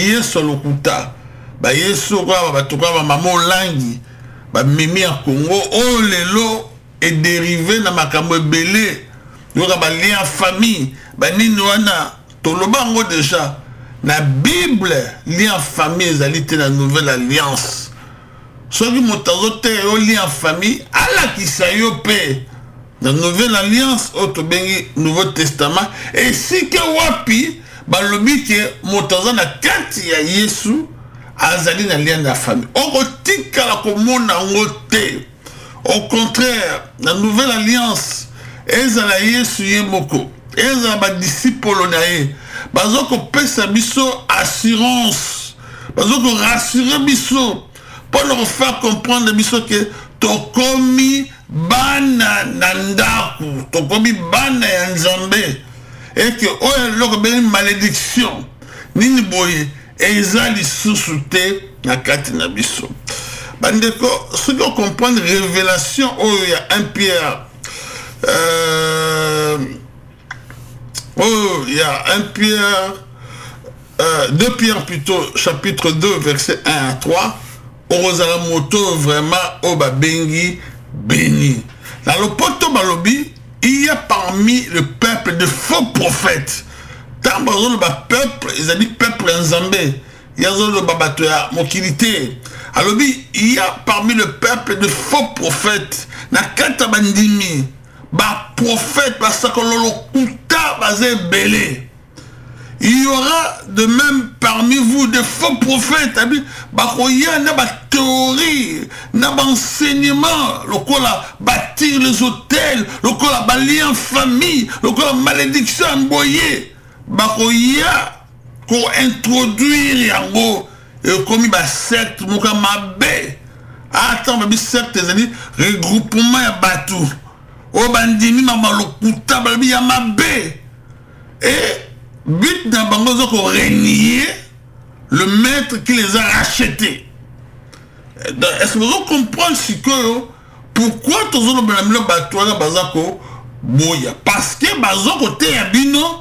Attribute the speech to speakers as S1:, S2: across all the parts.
S1: yesu lokuta ba yesu kwa ba toka ba mamo langi ba mimi ya Congo o lelo est dérivé na makambo belé yoka ba lien famille ba nini wana toloba ngo déjà na Bible lien famille ezali te na nouvelle alliance soki motazo te o lien famille ala kisayo pe na nouvelle alliance o to bengi nouveau testament et si ke wapi balobi ke motazo na kati ya Yesu azali na lien de la famille oko tikala komona ngo te au contraire la nouvelle alliance ezala Yesu ye moko ezala ba disciple na ye bazoko pesa biso assurance bazoko rassurer biso pour leur faire comprendre biso que tokomi bana nandaku tokomi bana ya Nzambe et que oya loko beni malédiction nini boye eza lisusu te na kati na biso bandeko ce qu'on comprend révélation oh il y a 1 Pierre il y a 1 Pierre 2 Pierre plutôt chapitre 2 verset 1 à 3 orozala moto vraiment o babengi béni dans le poto balobi il y a parmi le peuple de faux prophètes tant bazolo ba peuple ils ont dit peuple Nzambe yazolo babato ya mokilité alobi il y a parmi le peuple de faux prophètes na kata bandimi ba prophète ba sakololo kuta bazé belé il y aura de même parmi vous des faux prophètes ba koya na ba théorie na ba enseignement lokola bâtir les hôtels lokola ba lien famille lokola malédiction boyé ba koya ko introduire yango et comme ba secte moka mabe attends ba secte ezali regroupement ya batu o bandimi mama lokuta ba ya mabe et but d'un bango zoko renier le maître qui les a rachetés. Est-ce que vous comprenez ce que pourquoi tous les gens batouana bazako boya parce que bazako te abino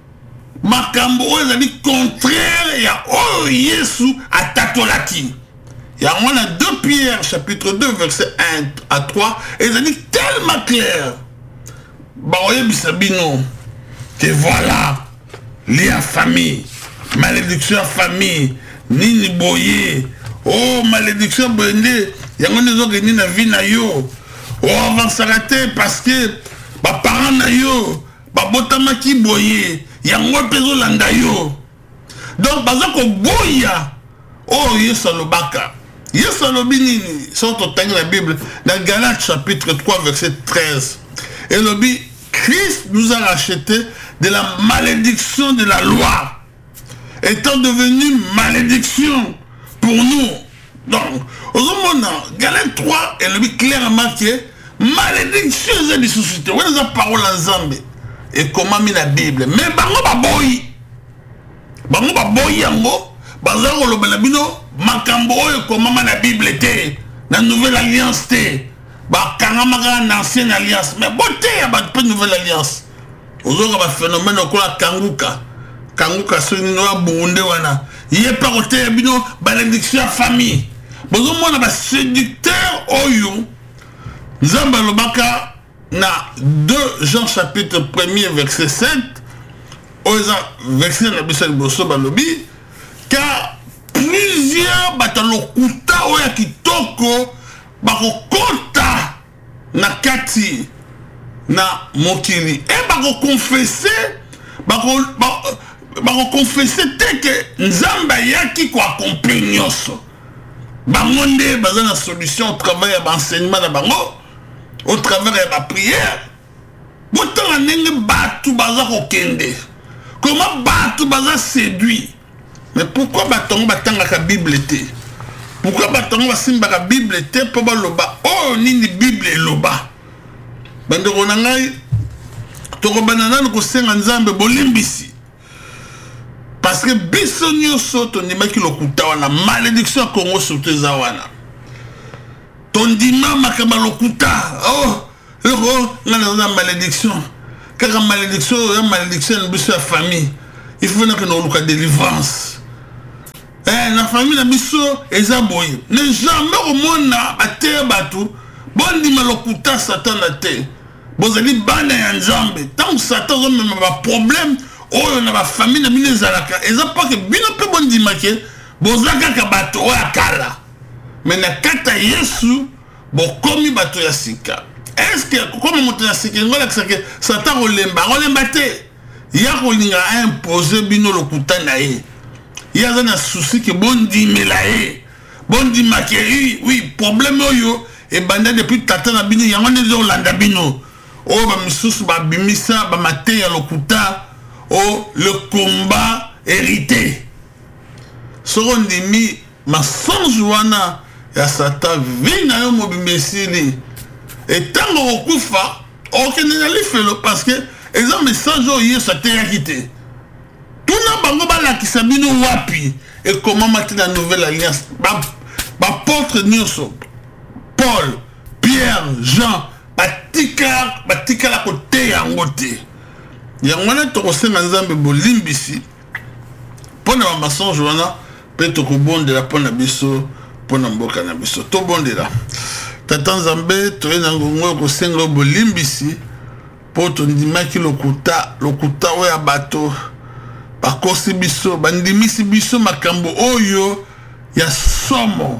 S1: makambo ezali contraire ya oh Yesu atatolaki. Il y a 2 Pierre chapitre 2 verset 1 à 3 ezali tellement clair. Ba oyebisa bino que voilà lien famille, malédiction famille, nini boye, oh malédiction boye, yango nezo geni na vie na yo, oh avansarate parce que ba parents na yo, ba botama ki boye, yango pezo landa yo. Donc bazako boya, oh Yesu alobaka, Yesu alobi nini, sont au temps de la Bible, dans Galates chapitre 3 verset 13, et lobi Christ nous a racheté de la malédiction de la loi, étant devenu malédiction pour nous. Donc, au moment Galates 3, elle dit clairement que malédiction est des sociétés. Où est la parole en Zambie? Et comment mis la Bible? Mais bango baboyi, yango, bazaro lo balabino, makambo et comment la Bible était, la nouvelle alliance était, bakangamaka l'ancienne alliance, mais beauté y a pas de nouvelle alliance. Ozoka ba phénomène okola kanguka soni no bunde wana yepa kote bino malédiction ya famille bozo mona ba séducteur oyo Nzamba lobaka na 2 Jean chapitre 1er verset 7 oza verset na bisa liboso balobi car plusieurs batalokuta oya kitoko bakokota na kati na mokili et bako confesser te que Nzamba yaki ko accomplir nyonso bango nde baza na solution au travers de l'enseignement na bango au travers de la prière botanga ndenge batu baza kokende comment batu baza séduit mais pourquoi batongo batangaka Bible te pourquoi batongo basimbaka Bible te po baloba oh nini Bible eloba bandeko na ngai tokobana nanu kosenga Nzambe bolimbisi parce que biso nyonso tondimaki lokuta wana malédiction ya Congo surtout eza wana tondima makamba lokuta oh ngana na malédiction kaka malédiction ya malédiction na biso ya famille il faut que nous luka délivrance na famille na biso eza boye ne jamais omona batere bato bondima lokuta satan na te bozali bana ya nzambe tant satan ozomema baproblème oyo na bafamille na bino ezalaka eza pake bino mpe bondima ke boza kaka bato oyo akala me na kata yesu bokomi bato ya sika eske kokomi moto ya sika ngolakisa ke satan kolemba te ya kolinga impose bino lokuta na ye ya aza na souci ke bondimela ye bondima ke oui problème oyo ebanda depuis tata na bino yango nde ezolanda bino oyo bamisusu babimisa bamate ya lokuta o le combat hérité soko ndimi masonge wana ya satan vi na yo mobimba esili etango kokufa okende na lifelo parce que eza message oyo yesu ateyaki te tuna bango balakisa bino wapi ekomama te na nouvelle alliance baportre nyonso Paul, Pierre, Jean batikala koteya yango te yango wana tokosenga nzambe bolimbisi mpona bamasonge wana mpe tokobondela mpona biso mpona mboka na biso tobondela tata nzambe toye na ngongo oyo kosenga bolimbisi mpo tondimaki lokuta oyo ya bato bakosi biso bandimisi biso makambo oyo ya somo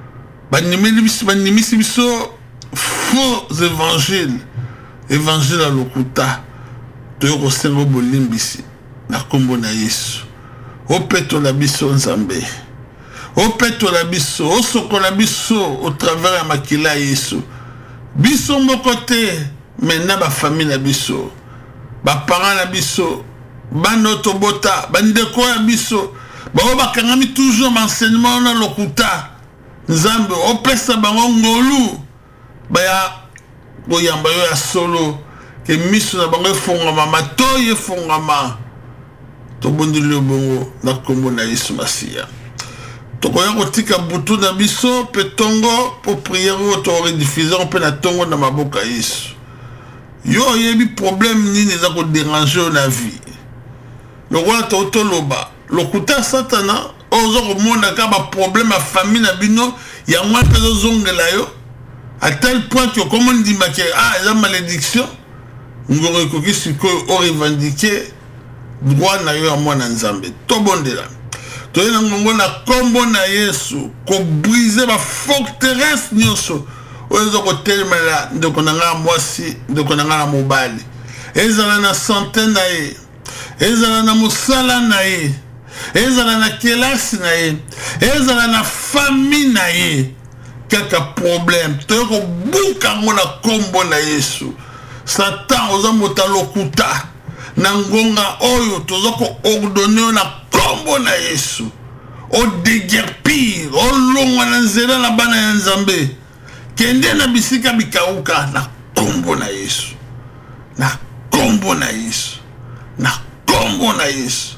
S1: bandimisi biso faux évangile ya lokuta toye kosenga bolimbisi na kombo na yesu opetola biso nzambe opetola biso osokola biso au travers ya makila ya yesu biso moko te mena bafamille na biso baparent na biso bana tobota bandeko ya biso bao bakangami toujours enseignement na lokuta nzambe opesa bango ngolu baya koyamba yo ya solo ke miso na bango efongama matoyi efongama tobondeli bongo na kombo na yesu masiya tokoya kotika butu na biso mpe tongo po priere oyo torediffuser mpe na tongo na maboka yesu yo oyebi problème nini eza koderange oyo na vie lokola totoloba lokuta satana ozo komona ka baproblème ya famille na bino yango mpe ezozongela yo à tel point que okomo ndimaki eza malédiction ngoro ekoki sikoyo orevendike droit na yo ya mwana nzambe tobondela toye na ngongo na kombo na yesu kobrise baforteresse nyonso oyo eza kotelemela ndeko na ngai mwasi ndeko na ngai na mobali ezala na sante na ye ezala na mosala na ye ezala na kelasi na ye ezala na famille na ye kaka problème toye kobuka yango na kombo na yesu satan oza moto lokuta na ngonga oyo toza koordone yo na kombo na yesu odeguerpir olongwa na nzela na bana ya nzambe kende na bisika bikauka na kombo na yesu na kombo na yesu na kombo na yesu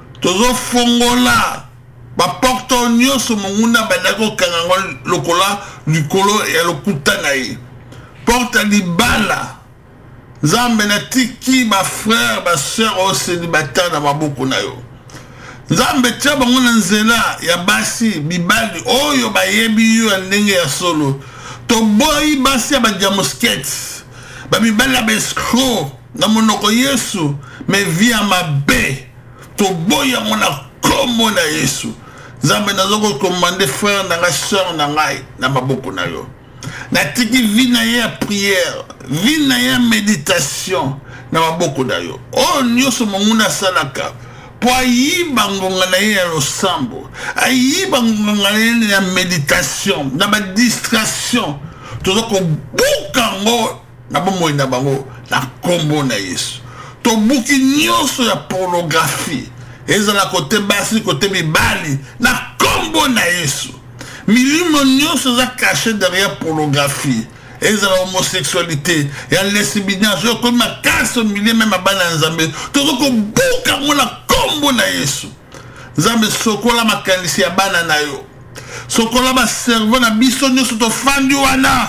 S1: tozofongola baporte nyonso monguna bandaki kokanga yango likolo ya lokuta na ye porte libala nzambe natiki bafrère basœur oyo célibataire na maboko na yo nzambe tia bango na nzela ya basi bibali oyo bayebi yo ya ndenge ya solo toboyi basi ya badiamoskete bamibali ya baescro na monoko yesu me vi ya mabe toboyi yango na kombo na yesu nzambe nazokokomande frère na ngai sœur na ngai na maboko na yo natiki vi na ye ya prière vi na ye ya méditation na maboko na yo oyo nyonso monguna asalaka po ayiba ngonga na ye ya losambo ayiba ngonga na ye ya méditation na badistraction toza kobuka yango na bomoi na bango na kombo na yesu tobuki nyonso ya pornographie ezala kote basi kote mibali na kombo na yesu milimo nyonso eza caché derrière pornographie ezala homosexualité ya lesbianisme oyo komi makasi omilie meme bana ya nzambe toza kobuka yango na kombo na yesu nzambe sokola makanisi ya bana na yo sokola baservo na biso nyonso tofandi wana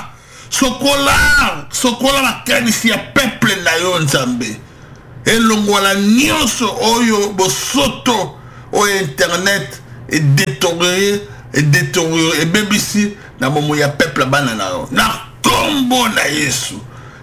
S1: sokola makanisi ya peuple na yo nzambe elongwala nyonso oyo bosoto oyo internet et détériorer et bébissi na bomo ya peuple bana na yo na kombo na Yesu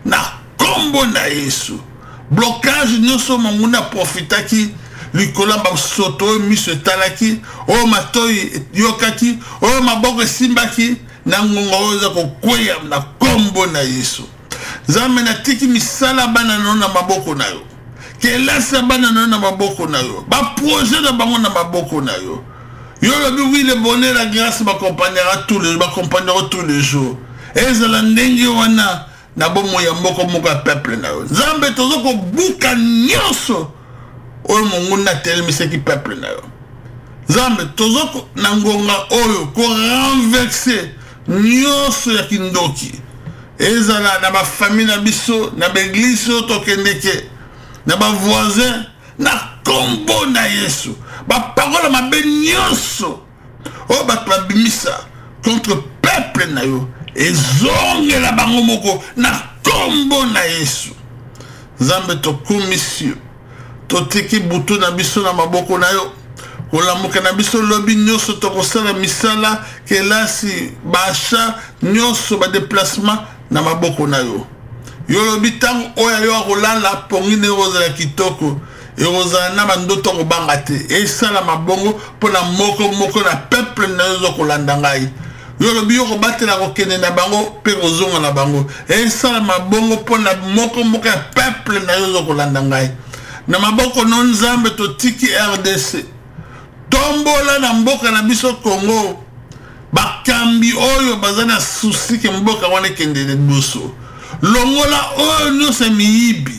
S1: blocage nyonso manguna profitaki likola ba soto miso talaki o matoi yokaki o maboko simbaki na ngonga oza kokweya na kombo na Yesu Nzambe na tiki misala bana na maboko na yo kelasa bana na maboko na yo ba projet na bango na maboko na yo yo oui le bonheur la grâce m'accompagnera tous les jours ezala ndenge wana na bomo ya moko peuple na yo Nzambe tozoko buka nyonso oyo monguna telemiseki peuple na yo Nzambe tozoko na ngonga oyo ko renverser nyonso ya kindoki ezala na ba famille na biso na l'église tokendeke na ba voisin na kombo na Yesu ba parole ma nyonso o ba babimisa contre peuple na yo ezongela bango moko na kombo na Yesu Nzambe to komisio to tiki butu na biso na maboko na yo kolamuka na biso lobi nyonso to kosala misala kelasi basha nyonso ba déplacement na maboko na yo yo lobi tango oya yo kolala pongine ozala kitoko Eroza na bandoto ko bangate e sala mabongo pona moko na peuple na yo kolanda ngai yo lobi yo ko batela ko kene na bango pe ozonga na bango e sala mabongo pona moko ya peuple na yo kolanda ngai na maboko non Nzambe to tiki RDC tombola na mboka na biso Congo bakambi oyo bazana souci ke mboka wana kende de doso longola oyo nyonso miyibi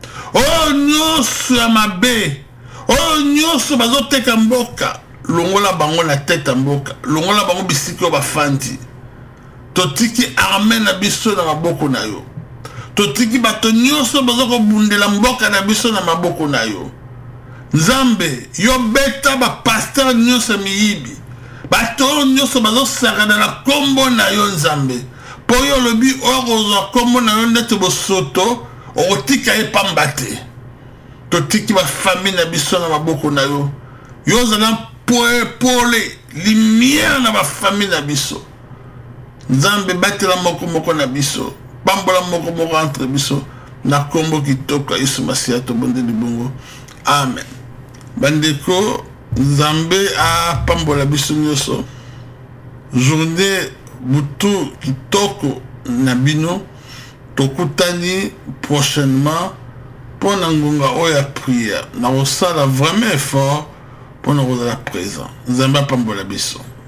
S1: oh nyonso ya mabe oh nyonso bazoteka mboka longola bango na tete mboka longola bango bisiki oyo bafandi totiki arme na biso na maboko na yo totiki bato nyonso bazokobundela mboka na biso na maboko na yo Nzambe yo beta bapasteur nyonso miyibi bato nyonso bazosakana na kombo na yo Nzambe po yo lobi okozwa kombo na yo ndete bosoto okotika epamba te totiki ba famille na biso na maboko na yo yo zala pole lumière na ba famille na biso Nzambe batela moko na biso pambola moko entre biso na kombo kitoko Yesu Masiya to bonde libongo amen bandeko Nzambe a pambola biso nyonso journée butu kitoko na bino tokutani prochainement pour ngonga oya prière na osala vraiment effort pour nous la présent Nzambe pambola biso